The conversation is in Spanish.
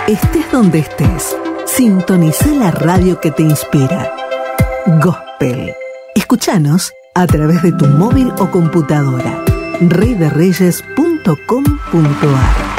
Estés donde estés, sintoniza la radio que te inspira. Gospel. Escúchanos a través de tu móvil o computadora. reydereyes.com.ar